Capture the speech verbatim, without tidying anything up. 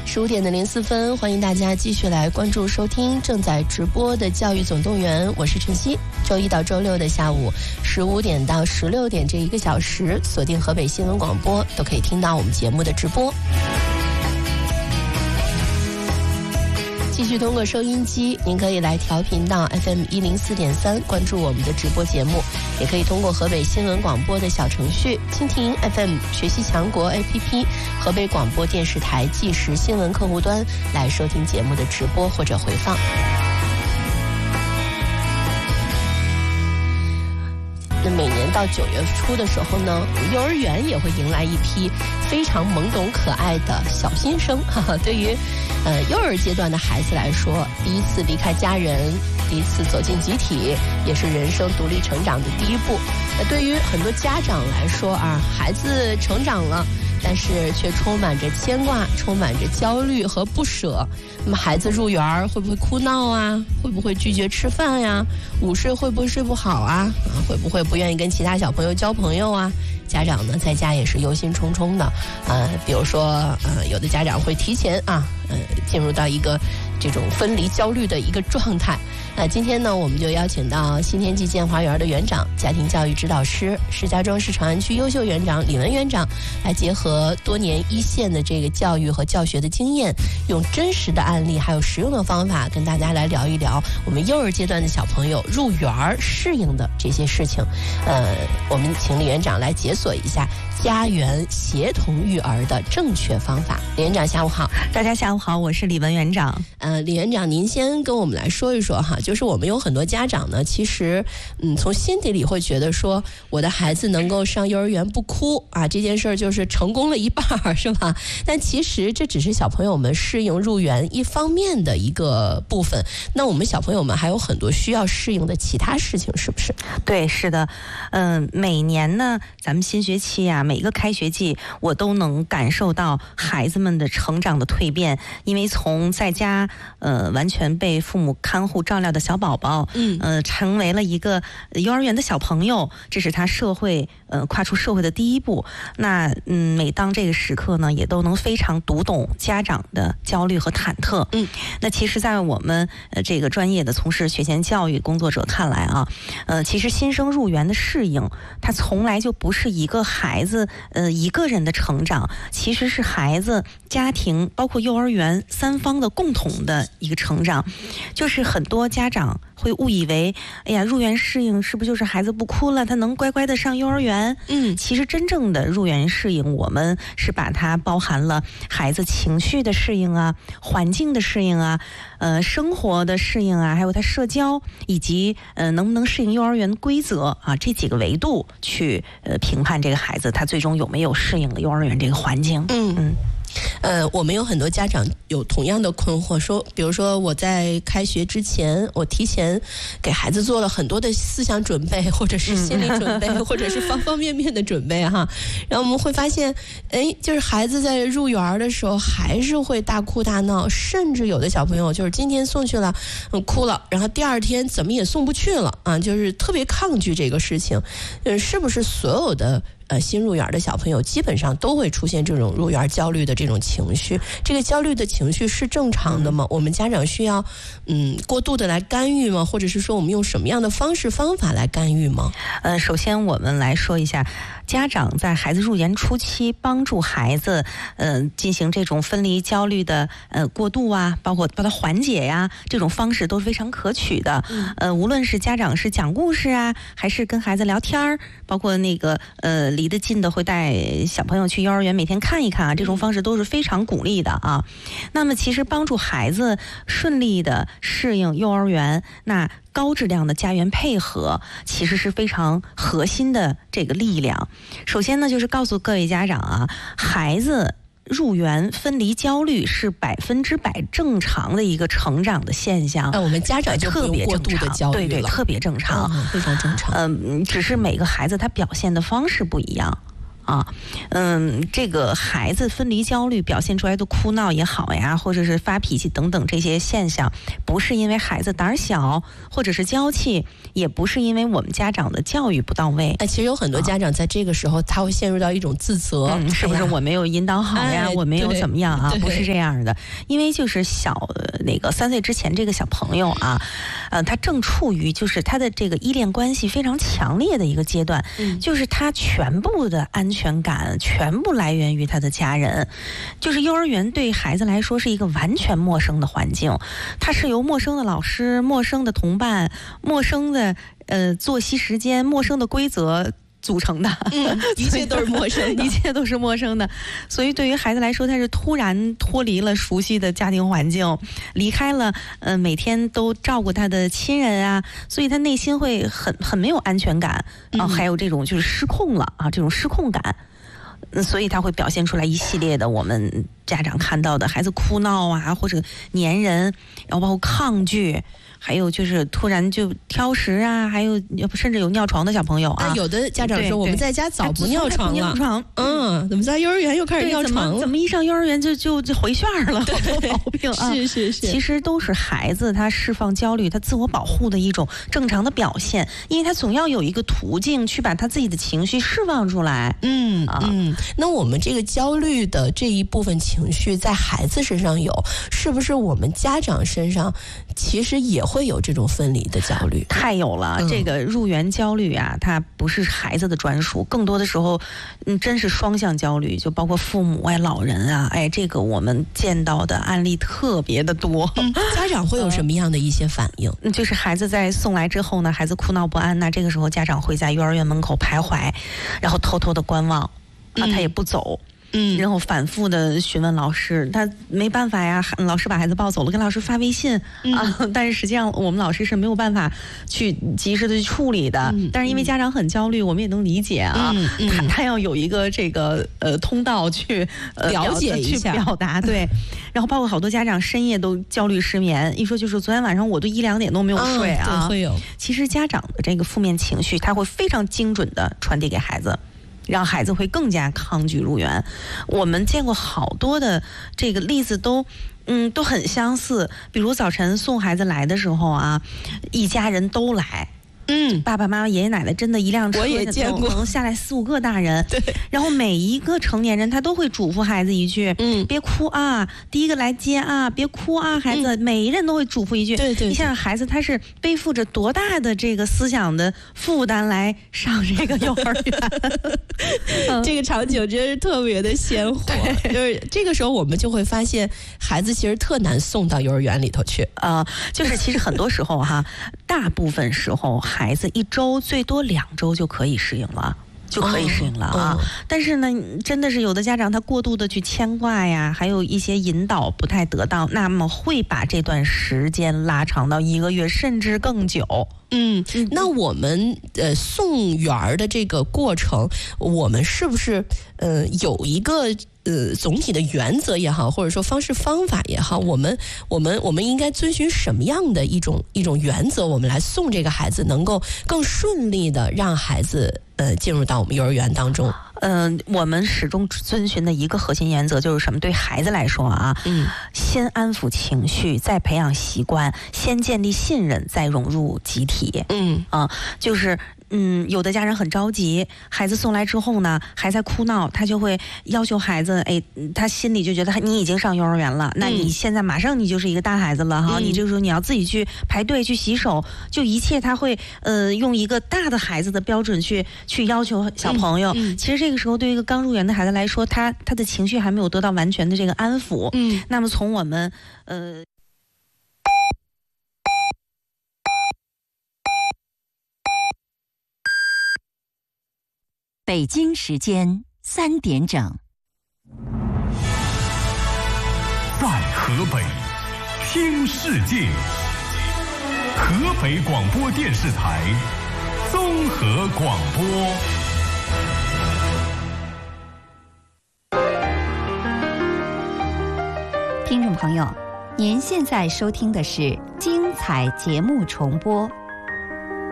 十五点的零四分，欢迎大家继续来关注收听正在直播的教育总动员，我是晨曦。周一到周六的下午十五点到十六点这一个小时，锁定河北新闻广播，都可以听到我们节目的直播。继续通过收音机，您可以来调频到 F M 一零四点三，关注我们的直播节目，也可以通过河北新闻广播的小程序、蜻蜓 F M、学习强国 A P P、河北广播电视台即时新闻客户端来收听节目的直播或者回放。那每年到九月初的时候呢，幼儿园也会迎来一批非常懵懂可爱的小新生。哈哈，对于呃幼儿阶段的孩子来说，第一次离开家人，第一次走进集体，也是人生独立成长的第一步。那对于很多家长来说啊，孩子成长了，但是却充满着牵挂，充满着焦虑和不舍。那么孩子入园会不会哭闹啊？会不会拒绝吃饭呀？午睡会不会睡不好啊？啊，会不会不愿意跟其他小朋友交朋友啊？家长呢，在家也是忧心忡忡的。呃，比如说，呃，有的家长会提前啊，呃，进入到一个这种分离焦虑的一个状态。那今天呢，我们就邀请到新天际建华园的园长、家庭教育指导师、石家庄市长安区优秀园长李文园长，来结合多年一线的这个教育和教学的经验，用真实的案例还有实用的方法，跟大家来聊一聊我们幼儿阶段的小朋友入园适应的这些事情。呃，我们请李园长来解锁一下家园协同育儿的正确方法。李园长下午好。 大家下午好，我是李文园长。 呃，李园长，您先跟我们来说一说哈，就是我们有很多家长呢，其实嗯，从心底里会觉得说，我的孩子能够上幼儿园不哭啊，这件事儿就是成功了一半儿，是吧？但其实这只是小朋友们适应入园一方面的一个部分，那我们小朋友们还有很多需要适应的其他事情，是不是？ 对，是的。嗯、呃，每年呢，咱们新学期啊，每个开学季，我都能感受到孩子们的成长的蜕变，因为从在家呃完全被父母看护照料的小宝宝，嗯，呃，成为了一个幼儿园的小朋友，这是他社会呃跨出社会的第一步。那嗯，每当这个时刻呢，也都能非常读懂家长的焦虑和忐忑。嗯，那其实，在我们呃这个专业的从事学前教育工作者看来啊，呃，其实新生入园的适应，它从来就不是一个孩子呃一个人的成长，其实是孩子、家庭包括幼儿园三方的共同的一个成长。就是很多家长会误以为，哎呀，入园适应是不是就是孩子不哭了，他能乖乖的上幼儿园？嗯，其实真正的入园适应，我们是把它包含了孩子情绪的适应啊，环境的适应啊，呃，生活的适应啊，还有他社交，以及呃能不能适应幼儿园规则啊，这几个维度去呃评判这个孩子他最终有没有适应了幼儿园这个环境。嗯嗯。 呃，我们有很多家长有同样的困惑，说，比如说我在开学之前，我提前给孩子做了很多的思想准备，或者是心理准备，嗯、或者是方方面面的准备哈。然后我们会发现，哎，就是孩子在入园的时候还是会大哭大闹，甚至有的小朋友就是今天送去了，嗯，哭了，然后第二天怎么也送不去了啊，就是特别抗拒这个事情。嗯，是不是所有的？呃，新入园的小朋友基本上都会出现这种入园焦虑的这种情绪，这个焦虑的情绪是正常的吗？我们家长需要嗯过度的来干预吗？或者是说我们用什么样的方式方法来干预吗？ 呃，首先我们来说一下，家长在孩子入园初期帮助孩子呃进行这种分离焦虑的呃过渡啊，包括把它缓解呀，这种方式都是非常可取的。嗯、呃，无论是家长是讲故事啊，还是跟孩子聊天儿，包括那个呃。离得近的会带小朋友去幼儿园每天看一看啊，这种方式都是非常鼓励的啊。那么其实帮助孩子顺利的适应幼儿园，那高质量的家园配合其实是非常核心的这个力量。首先呢，就是告诉各位家长啊，孩子入园分离焦虑是百分之百正常的一个成长的现象。 那我们家长就特别过度的焦虑了， 对对，特别正常， 嗯、非常正常。 嗯、呃，只是每个孩子他表现的方式不一样。 啊。嗯，这个孩子分离焦虑表现出来的哭闹也好呀，或者是发脾气等等这些现象，不是因为孩子胆小或者是娇气，也不是因为我们家长的教育不到位。 哎，其实有很多家长在这个时候，他会陷入到一种自责， 嗯、是不是我没有引导好呀？ 哎、 我没有怎么样啊？ 不是这样的，因为就是小那个三岁之前这个小朋友啊，呃，他正处于就是他的这个依恋关系非常强烈的一个阶段，嗯、就是他全部的安全感全部来源于他的家人，就是幼儿园对孩子来说是一个完全陌生的环境，它是由陌生的老师、陌生的同伴、陌生的呃作息时间、陌生的规则组成的， 嗯，一切都是陌生的， 一切都是陌生的。所以对于孩子来说，他是突然脱离了熟悉的家庭环境，离开了呃每天都照顾他的亲人啊，所以他内心会很很没有安全感啊、呃，还有这种就是失控了啊，这种失控感。所以他会表现出来一系列的我们家长看到的孩子哭闹啊，或者粘人，然后包括抗拒，还有就是突然就挑食啊，还有甚至有尿床的小朋友啊。 有的家长说我们在家早不尿床了， 尿床， 嗯，怎么在幼儿园又开始尿床了？ 怎么一上幼儿园就就就回旋了？好多毛病啊！ 是是是， 其实都是孩子他释放焦虑、他自我保护的一种正常的表现，因为他总要有一个途径去把他自己的情绪释放出来。 嗯嗯，那我们这个焦虑的这一部分情绪在孩子身上有，是不是我们家长身上其实也会有这种分离的焦虑？ 太有了，嗯、这个入园焦虑啊，它不是孩子的专属，更多的时候，嗯，真是双向焦虑，就包括父母哎、老人啊，哎，这个我们见到的案例特别的多。 嗯、家长会有什么样的一些反应？ 嗯，就是孩子在送来之后呢，孩子哭闹不安，那这个时候家长会在幼儿园门口徘徊，然后偷偷的观望。啊，他也不走，嗯，然后反复的询问老师，他没办法呀，老师把孩子抱走了，跟老师发微信、嗯、啊，但是实际上我们老师是没有办法去及时的去处理的，嗯、但是因为家长很焦虑，我们也能理解啊，嗯嗯、他他要有一个这个呃通道去、呃、 了解一下， 去表达，对，然后包括好多家长深夜都焦虑失眠，一说就是昨天晚上我都一两点都没有睡啊， 嗯、对，会有。 其实家长的这个负面情绪，他会非常精准的传递给孩子。让孩子会更加抗拒入园。我们见过好多的这个例子都，嗯，都很相似。比如早晨送孩子来的时候啊，一家人都来。嗯，爸爸妈妈、爷爷奶奶真的一辆车， 我也见过， 能下来四五个大人。 对， 然后每一个成年人他都会嘱咐孩子一句：“嗯，别哭啊，第一个来接啊，别哭啊，孩子。嗯”每一人都会嘱咐一句。 对 对, 对， 你想想，孩子他是背负着多大的这个思想的负担来上这个幼儿园？ 嗯、这个场景真是特别的鲜活。就是这个时候，我们就会发现，孩子其实特难送到幼儿园里头去。 呃，就是其实很多时候哈，大部分时候。孩子一周最多两周就可以适应了，就可以适应了啊。哦哦、但是呢，真的是有的家长他过度的去牵挂呀，还有一些引导不太得当，那么会把这段时间拉长到一个月甚至更久。 嗯，那我们呃送园儿的这个过程，我们是不是呃有一个呃总体的原则也好，或者说方式方法也好，我们我们我们应该遵循什么样的一种一种原则，我们来送这个孩子，能够更顺利的让孩子呃进入到我们幼儿园当中？ 嗯、呃，我们始终遵循的一个核心原则就是什么？对孩子来说啊，嗯，先安抚情绪，再培养习惯，先建立信任，再融入集体。嗯啊，就是嗯，有的家人很着急，孩子送来之后呢，还在哭闹，他就会要求孩子，哎，他心里就觉得你已经上幼儿园了，那你现在马上你就是一个大孩子了哈，嗯、你这个时候你要自己去排队去洗手，就一切他会呃用一个大的孩子的标准去去要求小朋友。嗯嗯、其实这个时候对于一个刚入园的孩子来说，他他的情绪还没有得到完全的这个安抚。嗯，那么从我们呃。 北京时间三点整， 在河北听世界，河北广播电视台综合广播。 听众朋友，您现在收听的是精彩节目重播，